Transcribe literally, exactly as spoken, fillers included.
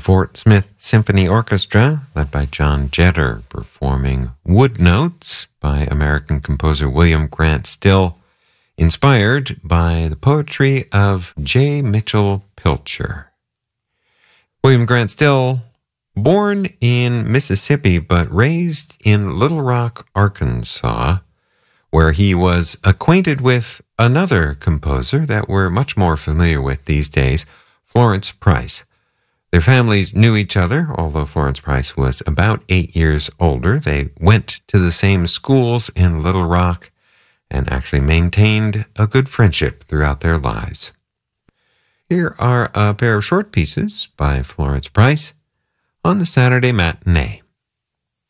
Fort Smith Symphony Orchestra, led by John Jetter, performing Wood Notes by American composer William Grant Still, inspired by the poetry of J. Mitchell Pilcher. William Grant Still, born in Mississippi but raised in Little Rock, Arkansas, where he was acquainted with another composer that we're much more familiar with these days, Florence Price. Their families knew each other, although Florence Price was about eight years older. They went to the same schools in Little Rock and actually maintained a good friendship throughout their lives. Here are a pair of short pieces by Florence Price on the Saturday Matinee.